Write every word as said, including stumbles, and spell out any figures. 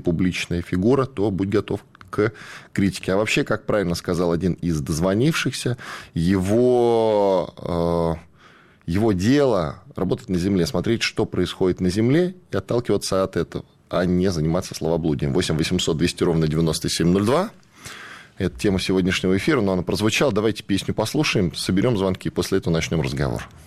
публичная фигура, то будь готов к критике. А вообще, как правильно сказал один из дозвонившихся, его, его дело работать на земле, смотреть, что происходит на земле, и отталкиваться от этого, а не заниматься словоблудием. восемь восемьсот двести ровно девяносто семь ноль два. Это тема сегодняшнего эфира, но она прозвучала. Давайте песню послушаем, соберем звонки, после этого начнем разговор.